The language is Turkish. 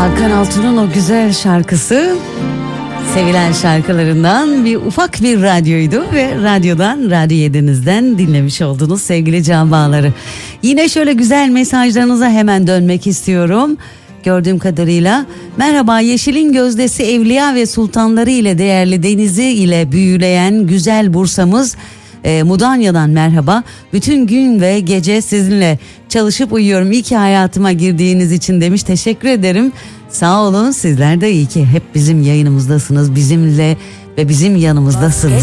Hakan Altun'un o güzel şarkısı, sevilen şarkılarından ufak bir radyoydu ve radyodan, Radyo 7'nizden dinlemiş oldunuz sevgili can bağları. Yine şöyle güzel mesajlarınıza hemen dönmek istiyorum. Gördüğüm kadarıyla merhaba, yeşilin gözdesi evliya ve sultanları ile değerli denizi ile büyüleyen güzel Bursa'mız Mudanya'dan merhaba. Bütün gün ve gece sizinle çalışıp uyuyorum. İyi ki hayatıma girdiğiniz için demiş. Teşekkür ederim. Sağ olun, sizler de iyi ki hep bizim yayınımızdasınız. Bizimle ve bizim yanımızdasınız.